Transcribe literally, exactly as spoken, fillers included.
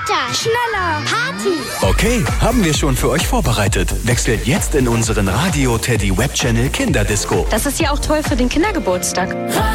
Weiter, schneller, Party. Okay, haben wir schon für euch vorbereitet. Wechselt jetzt in unseren Radio Teddy Web Channel Kinderdisco. Das ist ja auch toll für den Kindergeburtstag.